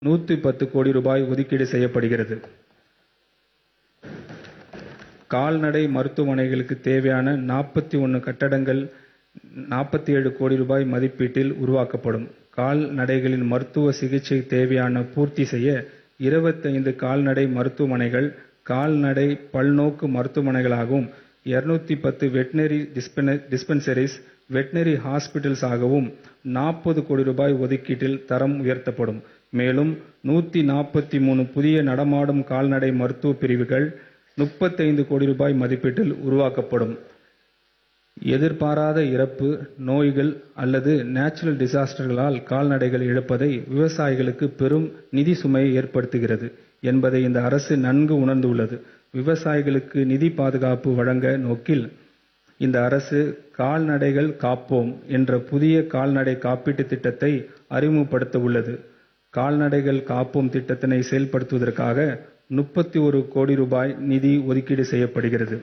110 கோடி ரூபாய் ஒதுக்கீடு செய்யப்படுகிறது. கால்நடை மருத்துவமனைகளுக்கு தேவையான 41 கட்டடங்கள் 47 கோடி ரூபாய் மதிப்பீட்டில் உருவாக்கப்படும். கால்நடைகளின் மருத்துவ சிகிச்சை தேவையான பூர்த்தி செய்ய 25 கால்நடை மருத்துவமனைகள் கால்நடை பல்நோக்கு மருத்துவமனைகளாகவும் 210 வெட்டினரி டிஸ்பென்சரிஸ் வெட்டினரி ஹாஸ்பிட்டல்ஸ் ஆகவும் 40 கோடி ரூபாய் ஒதுக்கீட்டில் தரம் உயர்த்தப்படும். மேலும் 143 புதிய நடமாடும் கால்நடை மருத்துவ பிரிவுகள் 35 கோடி ரூபாய் மதிப்பீட்டில் உருவாக்கப்படும். எதிர்பாராத இறப்பு, நோய்கள் அல்லது நேச்சுரல் டிசாஸ்டர்களால் கால்நடைகள் இழப்பதை விவசாயிகளுக்கு பெரும் நிதி சுமையை ஏற்படுத்துகிறது என்பதை இந்த அரசு நன்கு உணர்ந்துள்ளது. விவசாயிகளுக்கு நிதி பாதுகாப்பு வழங்க நோக்கில் இந்த அரசு கால்நடைகள் காப்போம் என்ற புதிய கால்நடை காப்பீட்டு திட்டத்தை அறிமுகப்படுத்த உள்ளது. கால்நடைகள் காப்போம் திட்டத்தினை செயல்படுத்துவதற்காக 31 கோடி ரூபாய் நிதி ஒதுக்கீடு செய்யப்படுகிறது.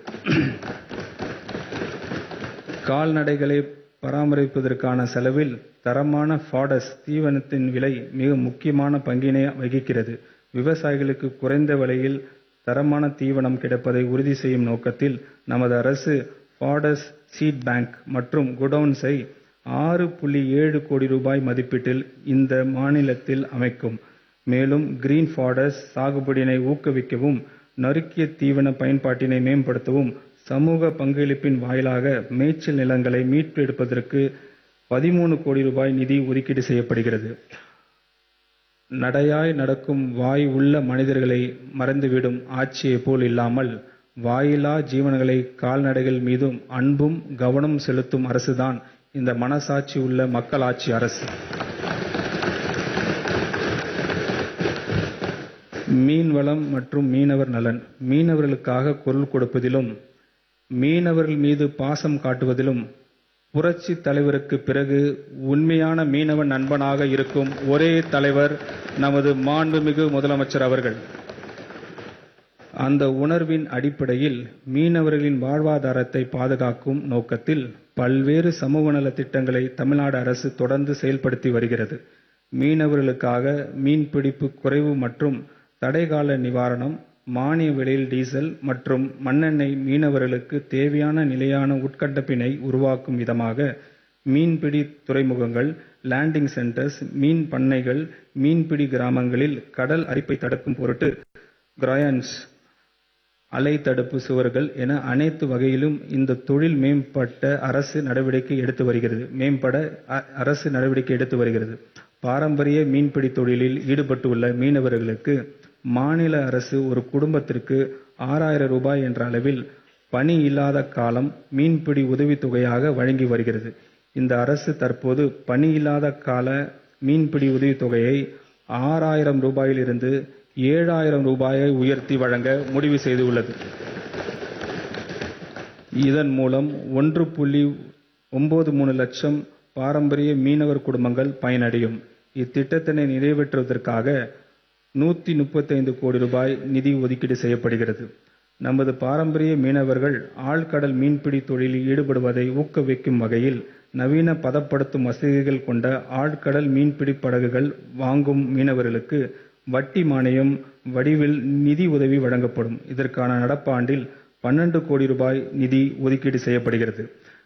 கால்நடைகளை பராமரிப்பதற்கான செலவில் தரமான ஃபாடஸ் தீவனத்தின் விலை மிக முக்கியமான பங்கினை வகிக்கிறது. விவசாயிகளுக்கு குறைந்த விலையில் தரமான தீவனம் கிடைப்பதை உறுதி செய்யும் நோக்கத்தில் நமது அரசு ஃபாடஸ் சீட் பேங்க் மற்றும் குடவுன்ஸை 6.7 கோடி ரூபாய் மதிப்பீட்டில் இந்த மாநிலத்தில் அமைக்கும். மேலும் கிரீன் ஃபாடஸ் சாகுபடியினை ஊக்குவிக்கவும், நறுக்கிய தீவன பயன்பாட்டினை மேம்படுத்தவும், சமூக பங்களிப்பின் வாயிலாக மேய்ச்சல் நிலங்களை மீட்டெடுப்பதற்கு 13 கோடி ரூபாய் நிதி ஒதுக்கீடு செய்யப்படுகிறது. நடையாய் நடக்கும் வாய் உள்ள மனிதர்களை மறந்துவிடும் ஆட்சியை போல் இல்லாமல் வாயிலா ஜீவன்களை கால்நடைகள் மீதும் அன்பும் கவனம் செலுத்தும் அரசுதான் இந்த மனசாட்சி உள்ள மக்களாட்சி அரசு. மீன்வளம் மற்றும் மீனவர் நலன். மீனவர்களுக்காக குரல் கொடுப்பதிலும் மீனவர்கள் மீது பாசம் காட்டுவதிலும் புரட்சி தலைவருக்கு பிறகு உண்மையான மீனவ நண்பனாக இருக்கும் ஒரே தலைவர் நமது மாண்புமிகு முதலமைச்சர் அவர்கள். அந்த உணர்வின் அடிப்படையில் மீனவர்களின் வாழ்வாதாரத்தை பாதுகாக்கும் நோக்கத்தில் பல்வேறு சமூக நல திட்டங்களை தமிழ்நாடு அரசு தொடர்ந்து செயல்படுத்தி வருகிறது. மீனவர்களுக்காக மீன்பிடிப்பு குறைவு மற்றும் தடைகால நிவாரணம், மானிய விலையில் டீசல் மற்றும் மண்ணெண்ணெய், மீனவர்களுக்கு தேவையான நிலையான உட்கட்டமைப்பினை உருவாக்கும் விதமாக மீன்பிடி துறைமுகங்கள், லேண்டிங் சென்டர்ஸ், மீன் பண்ணைகள், மீன்பிடி கிராமங்களில் கடல் அரிப்பை தடுக்கும் பொருட்டு கிராயன்ஸ், அலை தடுப்பு சுவர்கள் என அனைத்து வகையிலும் இந்த தொழில் மேம்பட அரசு நடவடிக்கை எடுத்து வருகிறது. பாரம்பரிய மீன்பிடி தொழிலில் ஈடுபட்டுள்ள மீனவர்களுக்கு மாநில அரசு ஒரு குடும்பத்திற்கு 6000 ரூபாய் என்ற அளவில் பணி இல்லாத காலம் மீன்பிடி உதவித்தொகையாக வழங்கி வருகிறது. இந்த அரசு தற்போது பணி இல்லாத கால மீன்பிடி உதவித்தொகையை 6000 ரூபாயிலிருந்து 7000 ரூபாயை உயர்த்தி வழங்க முடிவு செய்துள்ளது. இதன் மூலம் 1.93 லட்சம் பாரம்பரிய மீனவர் குடும்பங்கள் பயனடையும். இத்திட்டத்தினை நிறைவேற்றுவதற்காக 135 கோடி ரூபாய் நிதி ஒதுக்கீடு செய்யப்படுகிறது. நமது பாரம்பரிய மீனவர்கள் ஆழ்கடல் மீன்பிடி தொழிலில் ஈடுபடுவதை ஊக்குவிக்கும் வகையில் நவீன பதப்படுத்தும் வசதிகள் கொண்ட ஆழ்கடல் மீன்பிடி படகுகள் வாங்கும் மீனவர்களுக்கு வட்டி மானியம் வடிவில் நிதி உதவி வழங்கப்படும். இதற்கான நடப்பாண்டில் 12 கோடி ரூபாய் நிதி ஒதுக்கீடு செய்யப்படுகிறது.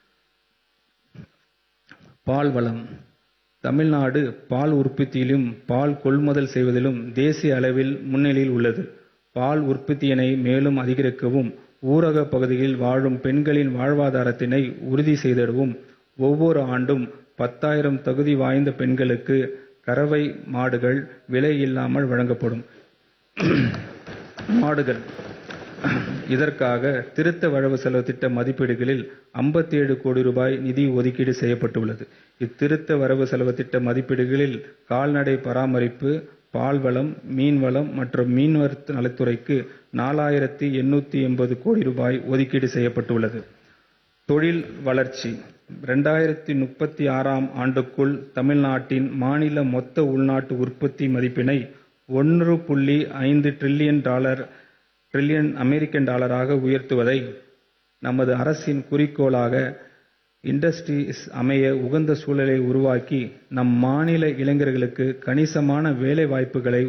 பால் வளம். தமிழ்நாடு பால் உற்பத்தியிலும் பால் கொள்முதல் செய்வதிலும் தேசிய அளவில் முன்னிலையில் உள்ளது. பால் உற்பத்தியினை மேலும் அதிகரிக்கவும், ஊரக பகுதிகளில் வாழும் பெண்களின் வாழ்வாதாரத்தினை உறுதி செய்திடவும் ஒவ்வொரு ஆண்டும் 10,000 தகுதி வாய்ந்த பெண்களுக்கு கறவை மாடுகள் விலை இல்லாமல் வழங்கப்படும். மாடுகள் இதற்காக திருத்த வரவு செலவு திட்ட மதிப்பீடுகளில் 57 கோடி ரூபாய் நிதி ஒதுக்கீடு செய்யப்பட்டுள்ளது. இத்திருத்த வரவு செலவு திட்ட மதிப்பீடுகளில் கால்நடை பராமரிப்பு, பால்வளம், மீன்வளம் மற்றும் மீனவர் நலத்துறைக்கு 4880 கோடி ரூபாய் ஒதுக்கீடு செய்யப்பட்டுள்ளது. தொழில் வளர்ச்சி. 2036ஆம் ஆண்டுக்குள் தமிழ்நாட்டின் மாநில மொத்த உள்நாட்டு உற்பத்தி மதிப்பினை $1.5 டிரில்லியன் அமெரிக்கன் டாலராக உயர்த்துவதை நமது அரசின் குறிக்கோளாக இண்டஸ்ட்ரீஸ் அமைய உகந்த சூழலை உருவாக்கி நம் மாநில இளைஞர்களுக்கு கணிசமான வேலை வாய்ப்புகளை